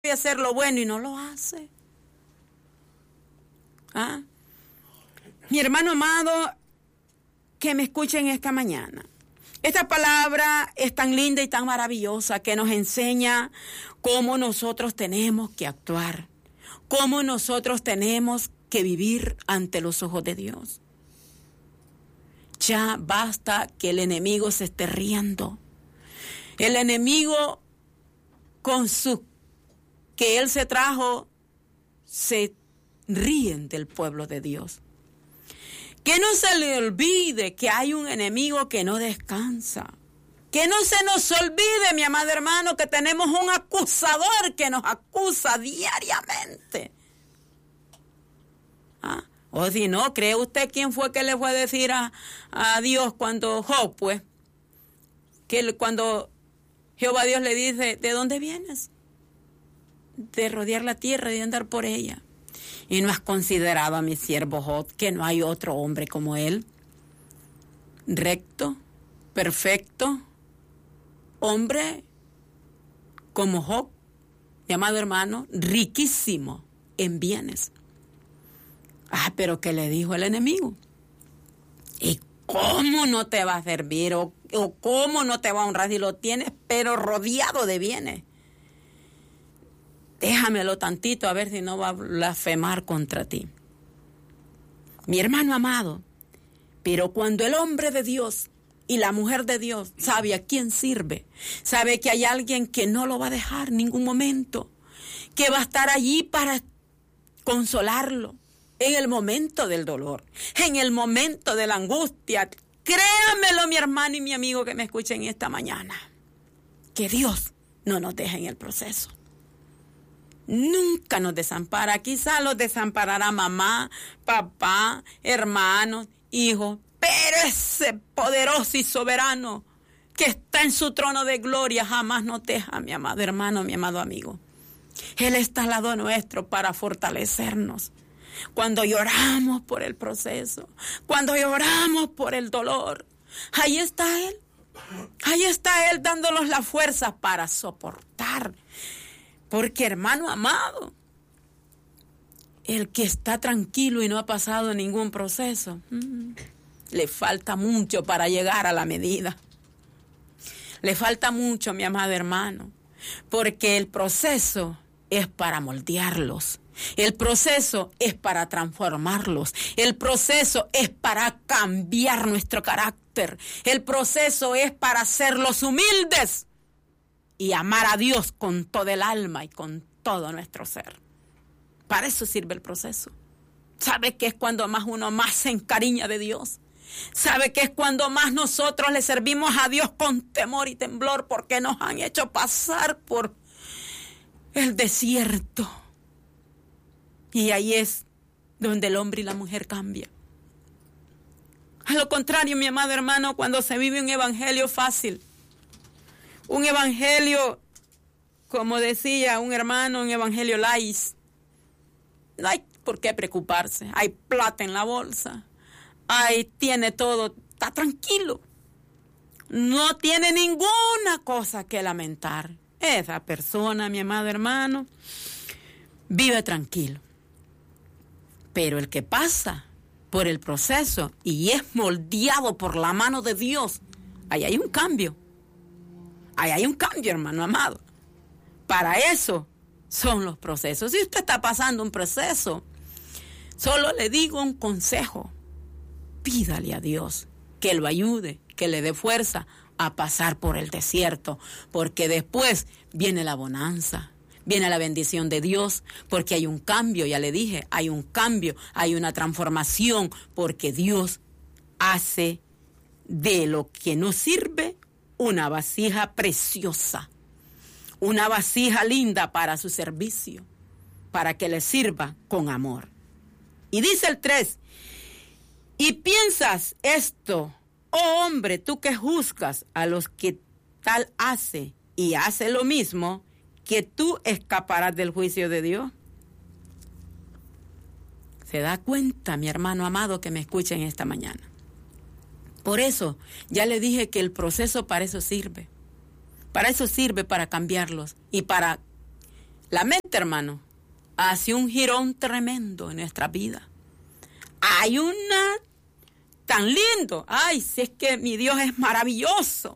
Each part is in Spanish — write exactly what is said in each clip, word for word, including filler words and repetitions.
hacer lo bueno y no lo hace. ¿Ah? Mi hermano amado, que me escuchen esta mañana. Esta palabra es tan linda y tan maravillosa que nos enseña cómo nosotros tenemos que actuar, cómo nosotros tenemos que vivir ante los ojos de Dios. Ya basta que el enemigo se esté riendo. El enemigo con su que él se trajo se ríen del pueblo de Dios. Que no se le olvide que hay un enemigo que no descansa. Que no se nos olvide, mi amado hermano, que tenemos un acusador que nos acusa diariamente. ¿Ah? O si no, ¿cree usted quién fue que le fue a decir a, a Dios cuando Job, pues? Que cuando Jehová Dios le dice, ¿de dónde vienes? De rodear la tierra y de andar por ella. Y no has considerado a mi siervo Job, que no hay otro hombre como él, recto, perfecto, hombre como Job, llamado hermano, riquísimo en bienes. Ah, pero ¿qué le dijo el enemigo? ¿Y cómo no te va a servir o, o cómo no te va a honrar si lo tienes, pero rodeado de bienes? Déjamelo tantito a ver si no va a blasfemar contra ti. Mi hermano amado, pero cuando el hombre de Dios y la mujer de Dios sabe a quién sirve, sabe que hay alguien que no lo va a dejar en ningún momento, que va a estar allí para consolarlo en el momento del dolor, en el momento de la angustia. Créamelo, mi hermano y mi amigo que me escuchen esta mañana, que Dios no nos deja en el proceso. Nunca nos desampara. Quizá los desamparará mamá, papá, hermanos, hijos, pero ese poderoso y soberano que está en su trono de gloria jamás nos deja, mi amado hermano, mi amado amigo. Él está al lado nuestro para fortalecernos. Cuando lloramos por el proceso, cuando lloramos por el dolor, ahí está Él. Ahí está Él dándonos la fuerza para soportar. Porque, hermano amado, el que está tranquilo y no ha pasado ningún proceso, mmm, le falta mucho para llegar a la medida. Le falta mucho, mi amado hermano, porque el proceso es para moldearlos. El proceso es para transformarlos. El proceso es para cambiar nuestro carácter. El proceso es para hacerlos humildes y amar a Dios con todo el alma y con todo nuestro ser. Para eso sirve el proceso. ¿Sabe que es cuando más uno más se encariña de Dios? ¿Sabe que es cuando más nosotros le servimos a Dios con temor y temblor porque nos han hecho pasar por el desierto? Y ahí es donde el hombre y la mujer cambian. A lo contrario, mi amado hermano, cuando se vive un evangelio fácil, un evangelio, como decía un hermano, un evangelio light. No hay por qué preocuparse. Hay plata en la bolsa. Ahí tiene todo. Está tranquilo. No tiene ninguna cosa que lamentar. Esa persona, mi amado hermano, vive tranquilo. Pero el que pasa por el proceso y es moldeado por la mano de Dios, ahí hay un cambio. Ahí hay un cambio, hermano amado. Para eso son los procesos. Si usted está pasando un proceso, solo le digo un consejo. Pídale a Dios que lo ayude, que le dé fuerza a pasar por el desierto, porque después viene la bonanza, viene la bendición de Dios, porque hay un cambio, ya le dije, hay un cambio, hay una transformación, porque Dios hace de lo que no sirve una vasija preciosa, una vasija linda para su servicio, para que le sirva con amor. Y dice el tres, y piensas esto, oh hombre, tú que juzgas a los que tal hace y hace lo mismo, que tú escaparás del juicio de Dios. ¿Se da cuenta, mi hermano amado, que me escuchen esta mañana? Por eso, ya le dije que el proceso para eso sirve. Para eso sirve, para cambiarlos y para La mente, hermano, hace un girón tremendo en nuestra vida. Hay una tan lindo. Ay, si es que mi Dios es maravilloso.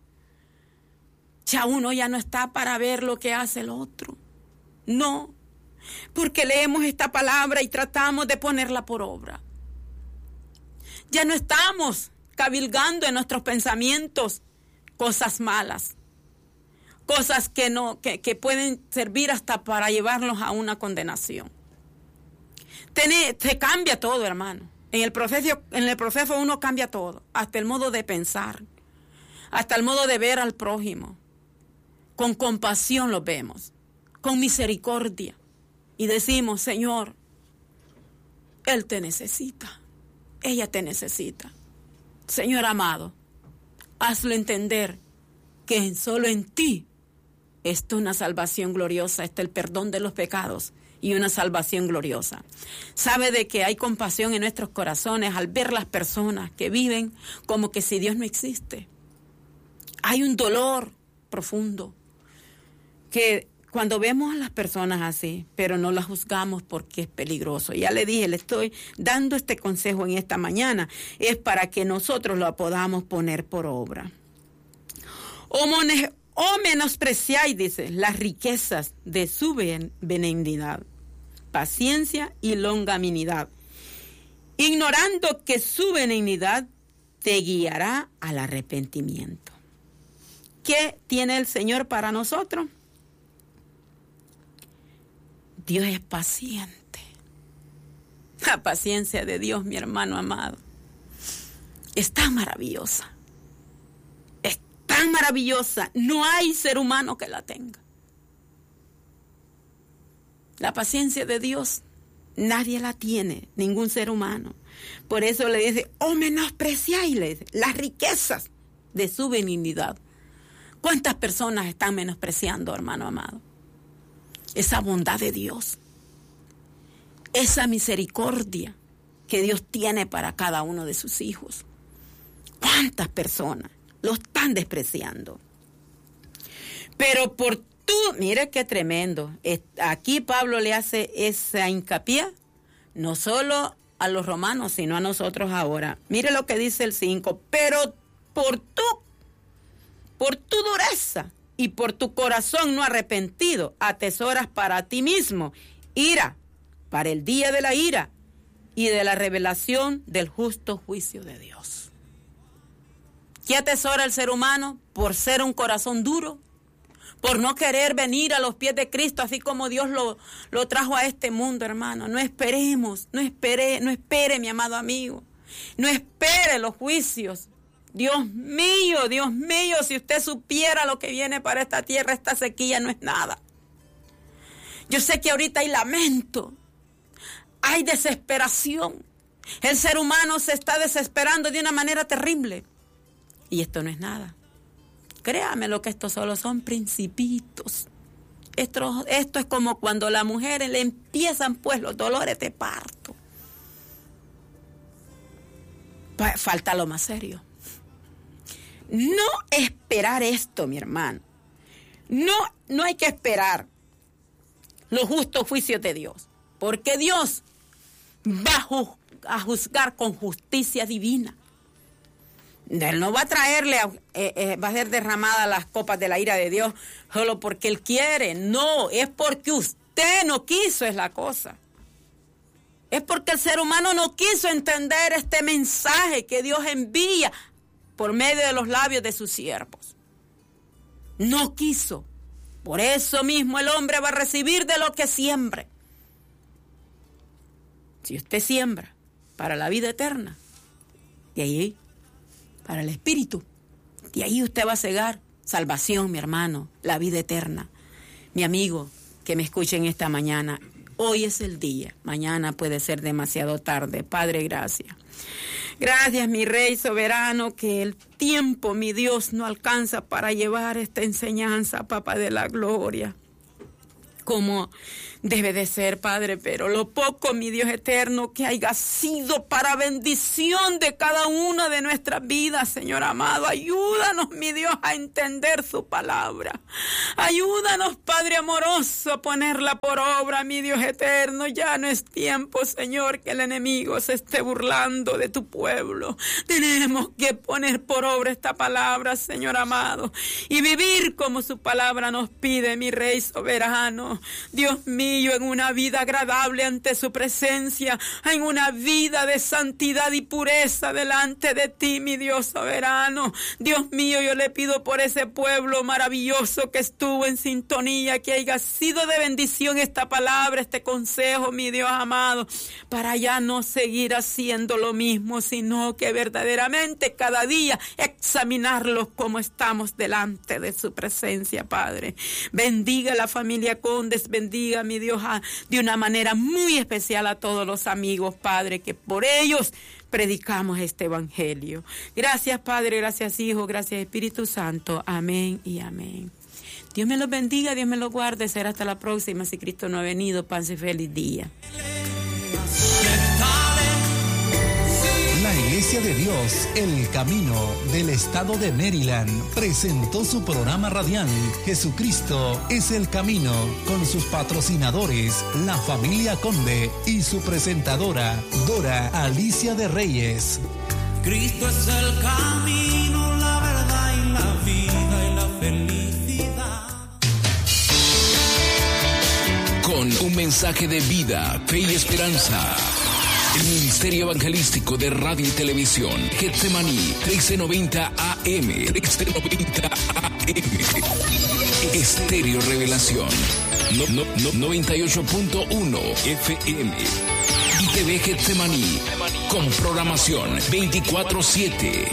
Ya uno ya no está para ver lo que hace el otro. No, porque leemos esta palabra y tratamos de ponerla por obra. Ya no estamos cavilgando en nuestros pensamientos cosas malas, cosas que no, que, que pueden servir hasta para llevarnos a una condenación. Tiene, se cambia todo, hermano. En el proceso, en el proceso uno cambia todo, hasta el modo de pensar, hasta el modo de ver al prójimo. Con compasión lo vemos, con misericordia. Y decimos, Señor, Él te necesita, ella te necesita. Señor amado, hazlo entender que solo en ti está una salvación gloriosa, está el perdón de los pecados y una salvación gloriosa. Sabe de que hay compasión en nuestros corazones al ver las personas que viven como que si Dios no existe. Hay un dolor profundo que cuando vemos a las personas así, pero no las juzgamos porque es peligroso. Ya le dije, le estoy dando este consejo en esta mañana, es para que nosotros lo podamos poner por obra. O, mone, o menospreciáis, dice, las riquezas de su benignidad, paciencia y longanimidad, ignorando que su benignidad te guiará al arrepentimiento. ¿Qué tiene el Señor para nosotros? Dios es paciente. La paciencia de Dios, mi hermano amado, es tan maravillosa. Es tan maravillosa. No hay ser humano que la tenga. La paciencia de Dios, nadie la tiene, ningún ser humano. Por eso le dice, oh, menospreciáis, le dice, las riquezas de su benignidad. ¿Cuántas personas están menospreciando, hermano amado? Esa bondad de Dios, esa misericordia que Dios tiene para cada uno de sus hijos. ¿Cuántas personas lo están despreciando? Pero por tú, mire qué tremendo. Aquí Pablo le hace esa hincapié, no solo a los romanos, sino a nosotros ahora. Mire lo que dice el cinco. Pero por tú, por tu dureza y por tu corazón no arrepentido, atesoras para ti mismo ira, para el día de la ira y de la revelación del justo juicio de Dios. ¿Qué atesora el ser humano? Por ser un corazón duro, por no querer venir a los pies de Cristo, así como Dios lo, lo trajo a este mundo, hermano. No esperemos, no espere, no espere, mi amado amigo, no espere los juicios. Dios mío, Dios mío, si usted supiera lo que viene para esta tierra, esta sequía no es nada. Yo sé que ahorita hay lamento, hay desesperación. El ser humano se está desesperando de una manera terrible. Y esto no es nada. Créame lo que esto solo son principitos. Esto, esto es como cuando a la mujer le empiezan pues los dolores de parto. Falta lo más serio. No esperar esto, mi hermano. No, no hay que esperar los justos juicios de Dios, porque Dios va a, juz, a juzgar con justicia divina. Él no va a traerle, a, eh, eh, va a ser derramada las copas de la ira de Dios solo porque Él quiere. No, es porque usted no quiso, es la cosa. Es porque el ser humano no quiso entender este mensaje que Dios envía por medio de los labios de sus siervos. No quiso. Por eso mismo el hombre va a recibir de lo que siembre. Si usted siembra para la vida eterna, de ahí para el espíritu, de ahí usted va a cegar salvación, mi hermano, la vida eterna. Mi amigo que me escuchen esta mañana, hoy es el día, mañana puede ser demasiado tarde. Padre, gracias. Gracias, mi Rey soberano, que el tiempo, mi Dios, no alcanza para llevar esta enseñanza, Papá de la gloria. como debe de ser, Padre, pero lo poco, mi Dios eterno, que haya sido para bendición de cada una de nuestras vidas, Señor amado. Ayúdanos, mi Dios, a entender su palabra. Ayúdanos, Padre amoroso, a ponerla por obra, mi Dios eterno. Ya no es tiempo, Señor, que el enemigo se esté burlando de tu pueblo. Tenemos que poner por obra esta palabra, Señor amado, y vivir como su palabra nos pide, mi Rey soberano. Dios mío, en una vida agradable ante su presencia, en una vida de santidad y pureza delante de ti, mi Dios soberano. Dios mío, yo le pido por ese pueblo maravilloso que estuvo en sintonía, que haya sido de bendición esta palabra, este consejo, mi Dios amado, para ya no seguir haciendo lo mismo, sino que verdaderamente cada día examinarlos como estamos delante de su presencia, Padre. Bendiga a la familia Condes, bendiga, mi Dios, de una manera muy especial a todos los amigos, Padre, que por ellos predicamos este evangelio. Gracias, Padre, gracias, Hijo, gracias, Espíritu Santo. Amén y amén. Dios me los bendiga, Dios me los guarde. Será hasta la próxima, si Cristo no ha venido. Pase feliz día. La Iglesia de Dios, El Camino, del estado de Maryland, presentó su programa radial Jesucristo es el Camino, con sus patrocinadores, la familia Conde, y su presentadora, Dora Alicia de Reyes. Cristo es el camino, la verdad y la vida y la felicidad. Con un mensaje de vida, fe y esperanza. El Ministerio Evangelístico de Radio y Televisión, Getsemaní, trece noventa A M, trece noventa A M. Estéreo Revelación, no, no, no, noventa y ocho punto uno F M. Y T V Getsemaní, con programación veinticuatro siete.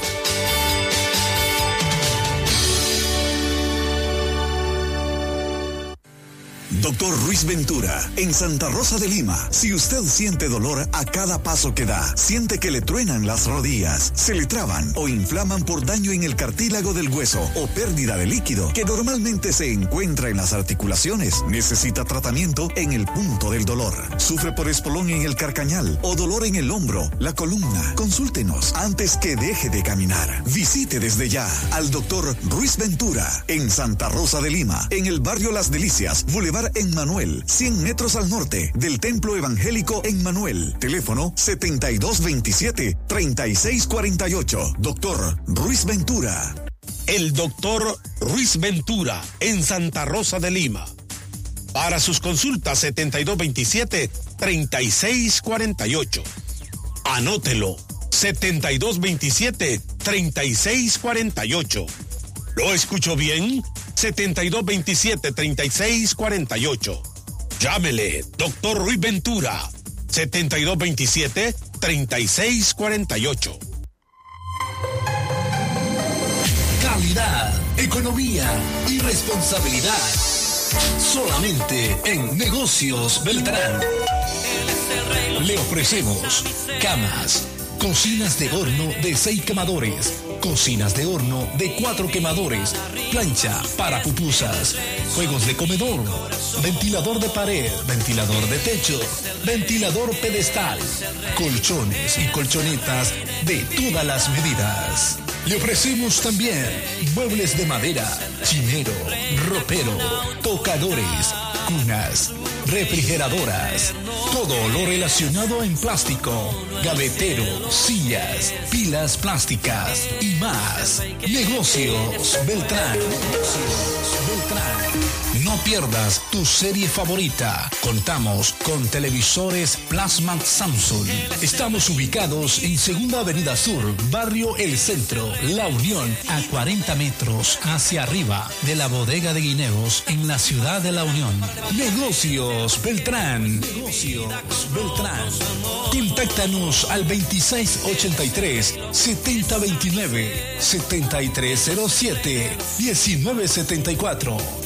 Doctor Ruiz Ventura, en Santa Rosa de Lima. Si usted siente dolor a cada paso que da, siente que le truenan las rodillas, se le traban o inflaman por daño en el cartílago del hueso o pérdida de líquido que normalmente se encuentra en las articulaciones, necesita tratamiento en el punto del dolor. Sufre por espolón en el carcañal o dolor en el hombro, la columna. Consúltenos antes que deje de caminar. Visite desde ya al doctor Ruiz Ventura en Santa Rosa de Lima, en el barrio Las Delicias, Boulevard Emmanuel, cien metros al norte del Templo Evangélico Emmanuel. Teléfono setenta y dos veintisiete, treinta y seis cuarenta y ocho. Doctor Ruiz Ventura. El doctor Ruiz Ventura en Santa Rosa de Lima. Para sus consultas setenta y dos veintisiete, treinta y seis cuarenta y ocho. Anótelo. setenta y dos veintisiete, treinta y seis cuarenta y ocho. ¿Lo escucho bien? setenta y dos veintisiete, treinta y seis cuarenta y ocho. Llámele, doctor Ruiz Ventura, setenta y dos veintisiete, treinta y seis cuarenta y ocho. Calidad, economía y responsabilidad. Solamente en Negocios Beltrán. Le ofrecemos camas, cocinas de horno de seis quemadores, cocinas de horno de cuatro quemadores, plancha para pupusas, juegos de comedor, ventilador de pared, ventilador de techo, ventilador pedestal, colchones y colchonetas de todas las medidas. Le ofrecemos también muebles de madera, chinero, ropero, tocadores, cunas, refrigeradoras, todo lo relacionado en plástico, gavetero, sillas, pilas plásticas y más. Negocios Beltrán. Negocios Beltrán. No pierdas tu serie favorita. Contamos con televisores Plasma Samsung. Estamos ubicados en Segunda Avenida Sur, Barrio El Centro, La Unión, a cuarenta metros hacia arriba de la bodega de guineos en la ciudad de La Unión. Negocios Beltrán. Negocios Beltrán. Contáctanos al veintiséis ochenta y tres, setenta veintinueve, setenta y tres cero siete, diecinueve setenta y cuatro.